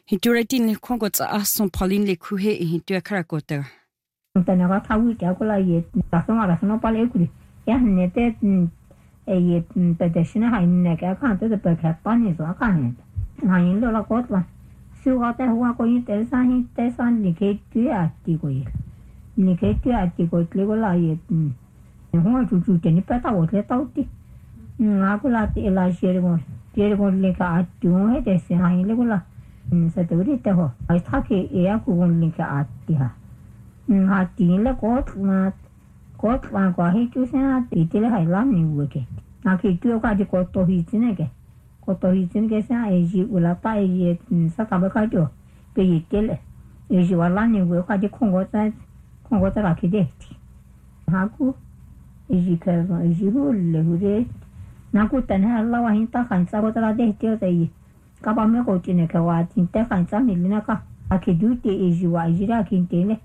Hituretin Kongotsa son Pauline le Kuhe et Hitua Karakota. Tanaga Tawi Jakula yet, Tasoma no Palekuri. Yahnete yet Peteshina Haineka can't the Percapanis or can't. I Lola Kotla. Suata Huako Tesan Tesan Nicate Tuatico. Nicate Tuatico Legola yet. And who to do any better was let out. Nakulati Ela Shergon. Shergon Leka at two heads and I Legola. Saturite I take a Kulinka at Tiha. Hatila Kot Lanqua Hitusana, Titila Highland Wicket. Naki Tuka de Koto Hitineke. Koto Hitinesa, as you will apply yet in Sakabacajo. Pay it till as you are landing with what you Congota Rakideti. Haku is you can as you live. Nakutan Halawa Hinta and Sabota de Kabameko Tineka, Tinta and Samilaka. Akiduti is you are Jirakin Tele.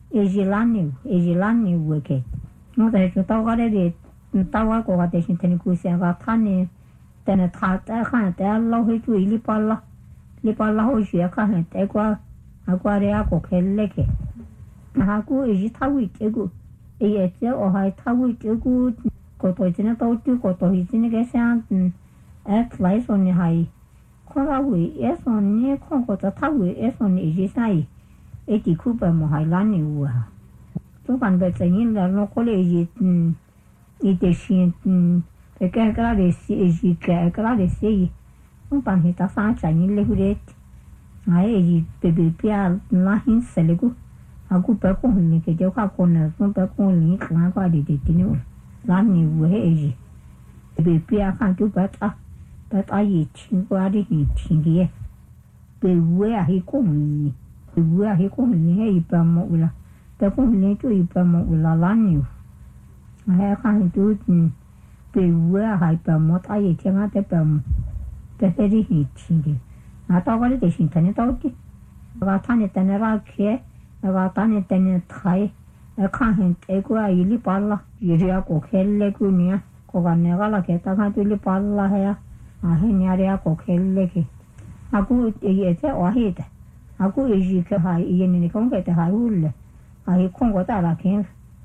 Ejilani wicket. No, there is no Tawari, Tawa Covatation Tenicus and Vatani, then a tart, I can't allow it to Lipala, Lipala Hoshia can't, Aquariaco Keleke. Haku is Tawit a good, a yet or high Tawit a good, Cototina to Cotohitin at lies on the high. Corawi, yes, on near Concota Tawi, yes, on Ejisai. Eti Cooper Mohailani were. So one better in the local age, it is she, the Gagadi is she Gagadi say, Umpan hit a sunshine in liquid. I ate baby Pia Lahin Seligo. A good percon, like a joke corner, some percon, Lanquadi did you. Lani were age. Baby Pia can't do better, but I eat Chinguadi in Chingy. Beware he come. Where he couldn't hear Pamula. The couldn't to Pamula Lanu. I can't do it. Beware hypermot I eat at the Pam. The very heat. I thought what it is in Tanitoti. About Tanit and a rock here, about Tanit and a tie. I can't take where you lip alla. Yuriako Kellegunia, Covanella Keta to lip alla hair. I heniaco Kelleki. A good eater or hate. Aku is high in the conquer high wool. I Congotara can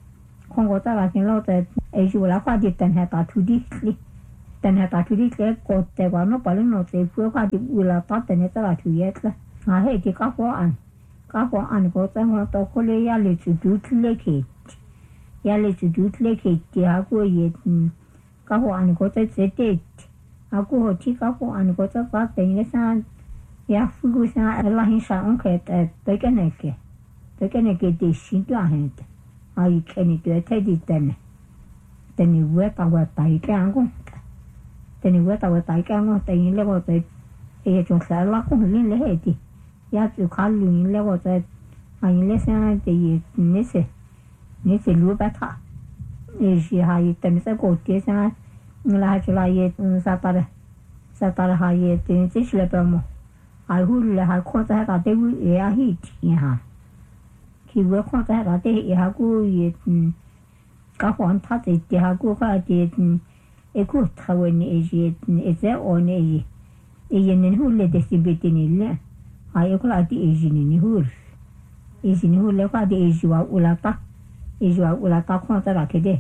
lot as you will have it and have to deeply. Then have to declare got there were no balloons if you will have thought the netter to yet. I hate the couple and got them what to call Yali to do to lake it. Yali to do to lake it, the Aku yet couple and got it the date. Aku Chicago and got a fact in the sand. Ya fugusa Allahin Shanket at Beganeke. Beganeke de Shinduahent. I can do a teddy then. Then you wet our Taikango. Then you wet our Taikango, then you level that Ajon Salakon Lin Lady. Yat you call you in level that I listen the Nisse Lubata. Is she high Temsago Tessa, Lajla Satara Hayet in Sishlepermo. I would have caught that a day with air heat, yeah. He will caught that a day, Yago yet. Gafon tatted the Hagoka did a good when is there on a yen who let the Sibit in it. I occurred the Asian in the hood. Is in who left the Asia Ulata, is your Ulata Quantaracadete.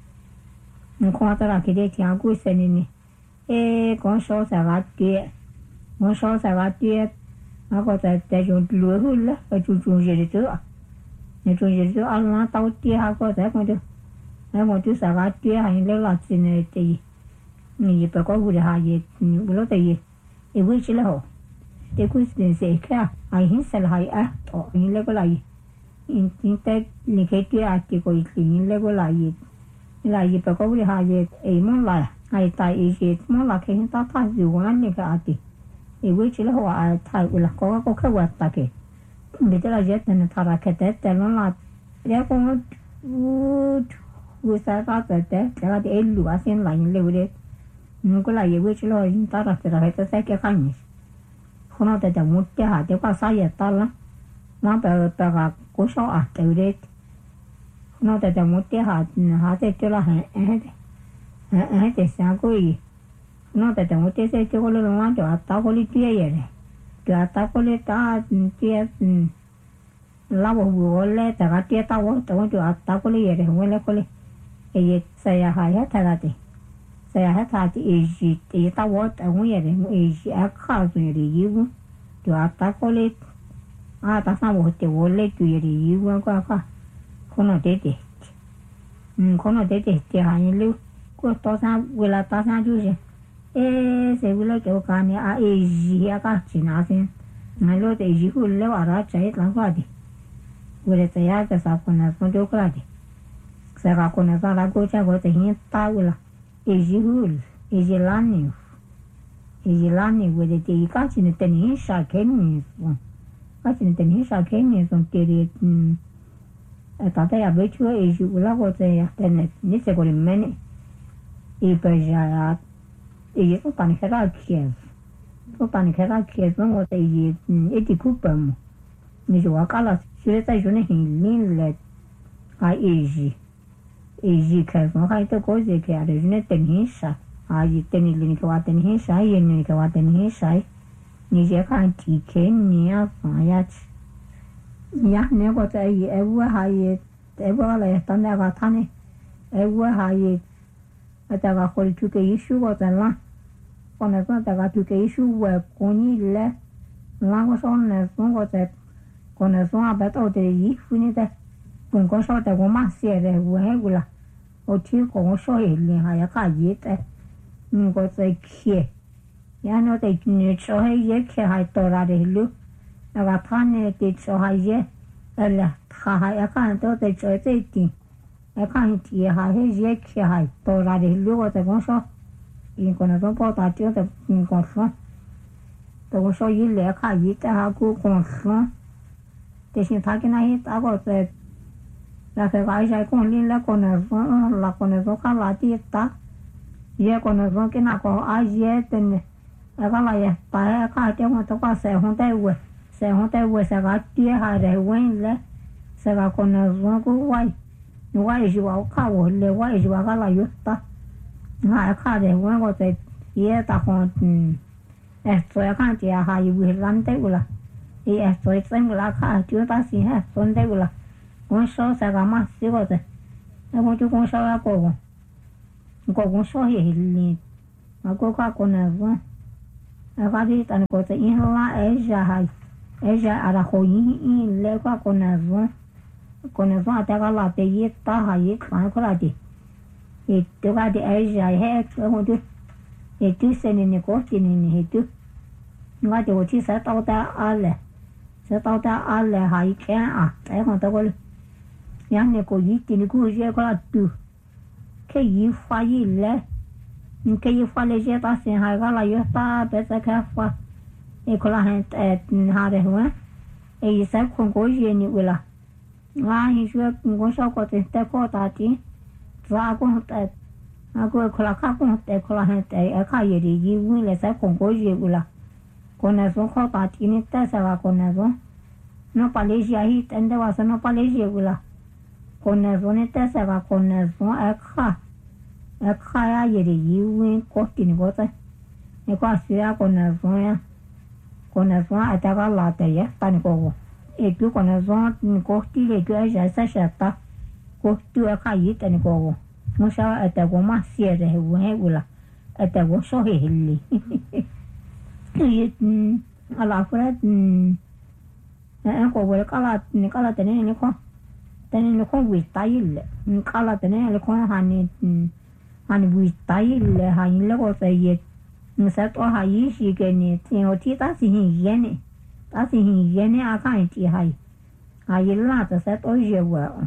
And Quantaracadete, Yago sending a consort about dear. One short about dear. I got that don't do but you choose it to. You choose it, I'll not out dear. I got that one. I want to say about dear and the lots in a day. You go with a high yet, will they? A witch low. The question say, care. I himself high act or in level eye. In that, negate article in level eye. Like you go with a high yet, a moonlight. I tie it more like a hint of you one nigger article. A witch low I tie will go what take. Little jet and a taracatet, the long therefore would with that other death, there are the elu as in line lived. Nicola, which law in Taraka, the second kindness. Who not that the wood had the Pasaya Tala, not a Gosho after it. Not that the wood had a killer head. And it is a good. Not that the wood is a little one to a towel. cho ta có lẽ ta tia lao vào lẽ ta cái tia tao cho ta có lẽ vậy không lẽ có lẽ cái saya hay hết thà thì saya hết thà thì gì tao vào tao cũng vậy đấy gì à khao rồi thì yêu cho ta có lẽ ta sao vào thì vào lẽ chuyện thì yêu quá không nói thế không nói thế thì hay lưu có tao sao vừa là tao sao chứ gì sẽ vừa là kiểu cái này gì cái chuyện nào xem ngày lúc thì gì cũng lấy vào ra chạy làm cái gì vừa là chạy cái sao con nào con đâu cái gì sẽ gặp con nào ra cô cha có thể hiện tao vừa là gì lani vừa là thì cái chuyện này tên hiện sao cái này cái chuyện tên hiện sao cái này xong thì ta thấy bây giờ gì vừa là có thể tên này như thế có điểm mấy bây giờ gì cũng toàn cái ra kia nó có thể gì thì cũng bấm như vậy cả là suy ra cho nên hình liên là cái gì cái nó hay tôi có gì cái rồi nên tên hình sao gì tên liên cái tên hình sao như cái tên hình sao như vậy cái thì cái nhá phải nhá nếu có thể gì vừa hay vừa là tận đại cái thằng này vừa hay ta ga kholi tu ke isu ko ta la ona ta ga tu ke isu we koni le la ko son ne son ko te kona son a ba to te yi funi te kun ko so te ko ma se re we gula o ti ko so e le ha ya ka yi te ko te khie ya no te ni so he ye ke ha to ra de lu na ga ta ne te so ha ye la ha ya ka to te so te ti cái thì hay hay dễ khi hay tôi ra để lưu ở tại con số in con nó bao ta chưa được con số tôi số gì lẽ khai gì ta ha cũng con số để xin thay cái này ta có thể là phải cái gì con liên là con nó cái là gì ta giờ con nó cái nào có ai dễ tên cái là gì tại cái chỗ mà tôi có sẽ không tay vừa sẽ cái kia hay để quên lẽ sẽ cái con nó cũng quay我是话我看我嘞，我是话个来有的，我看的我在也打方所以看这还有会烂的了，所以真个啦看就打是还烂的了，我烧啥个嘛是个的，那我就讲烧个烧也哩，我个那个，个的但个在因啦哎呀阿拉好因来个那个。con nó ra ta là te yi ta ha yi kan ko la di e to ga di ai ja he ko tu e tu se ni ko ti ni he tu nga de wo ti sa ta a le ha yi kan a ta ko ta ko yang ne ko yi ti ni ku je ko la tu ke yi fa yi le je ta se ha ga la yo ta be sa ka fa e ko la ha de ho e yi sa ko je ni ula hi sure con sao có thể có ta chỉ ra con ta cô khola khác con ta khola hết ta khai gì gì vui là sẽ không có gì là con này số khó ta chỉ nên ta sẽ là con này số nó Malaysia hit anh ta vào nó Malaysia là con này số nên ta sẽ là con này số khai gì vui có tiền có ta nếu có sự con này số ai ta có là thế ta này có et tu con azon ko ti le tu ja sa ta ko tu ka yi ta ni ko mo sa ata ko ma sie de hu he ula ata ko so he li ala fora ko wala kala tene ni ko wi ta il kala tene le ko hani wi ta il hani le ko sa ye sa to ha yi shi ke ni ti o ti ta si ye ni ta thì hiện nay à cái gì hay là ta sẽ tối giờ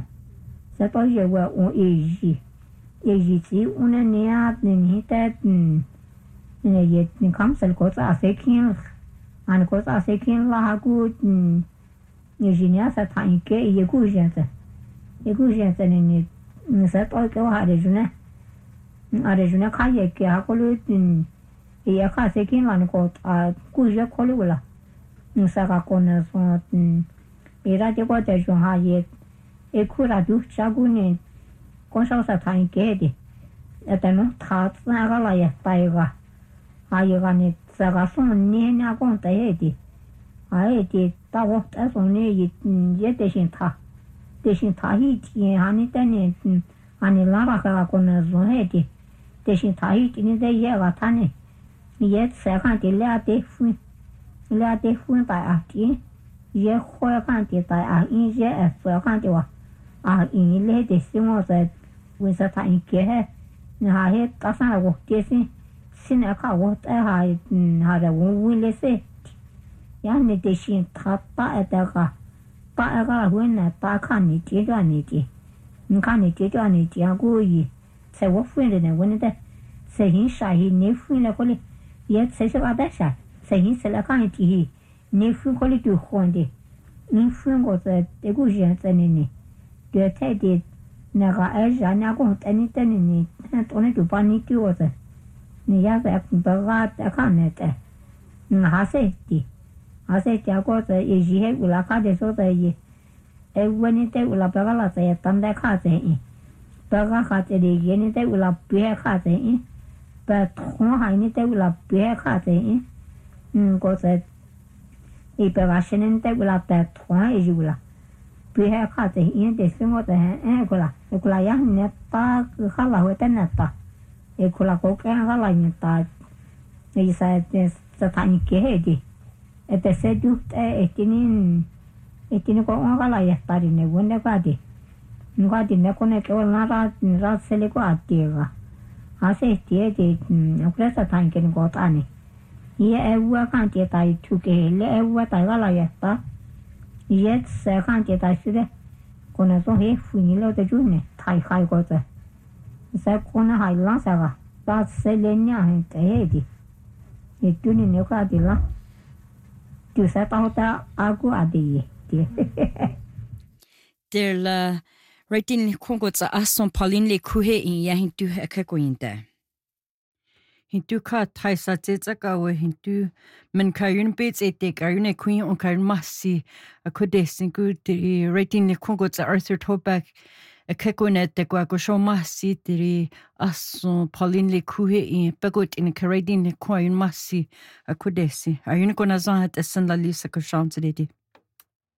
vợ gì chỉ nên nè nên ta này những khám sẵn có ta sẽ khiến anh có ta sẽ khiến là cô như gì nhá sẽ thành cái gì cũng vậy nên sẽ tối cái hoa để cho nó khai gì cái có lúc thì khai sẽ khiến là nó có cô sẽ có lúc là sa ka con so era te ko te jo ha ye e kura du cha gu ne con sao sa thai ke de eta no tha sa ga la ya tai ga ha ye ga ne sa ga so ne na con te he de 哎的到我在说呢也得行他一天哈你等呢哈你拉拉个个呢说嘿的得行他一天在也个他呢也才看的俩的分大啊的也会看的大啊因也会看的哇啊因嘞的是我在为啥他一个嘿你还是打算我的是现在看我在还还在我为了是呀你得行他大的个会呢大看你阶段你的你看你阶段你讲过于在我分的呢我那的在因啥你分了过来也才是把的啥在因是来看的你分过来就换的你分过在这个人在呢对太的那个人家讲等你多呢就把你给我在你要在不个在看呢的还是的还是讲过在一些乌拉卡的说在也我呢在乌拉巴个了在当代卡在巴个卡在的也呢在乌拉别卡在把同行呢在乌拉别卡在我在一百个是呢在乌拉在同行也乌拉别卡在的是我在过来呀呢打个卡拉会在那打过来个看卡拉呢打你在他你给的แต่เสร็จอยู่etini ko on kala ya tari ne wonde ka de ngwa de ne ko ne ko na ra sele ko atega ase tie de okresa tan ke ko tani ye ewa kan tie tai tu ke le ewa tai kala ya ta ye se kan tie tai side ko na so he fu ni lo de ju ne tai khai ko ta sa ko na hai la sa ga ta sele nya he te de tu ni ne ka de la tu sa ta hota aku adi Der la writing Congo tsa ason Pauline le kuhe in ya hintu akakoinda. Hintu ka taisa tsa ka we hintu men kayun bits ete kayun queen on kayun masi akodesin good writing le Congo tsa Arthur Toback akakoina te kwa ko show masi tiri ason Pauline le kuhe in bagot in Canadian le kayun masi akodesi. Ayun ko na zan hat asan la lisa ko chance dedi.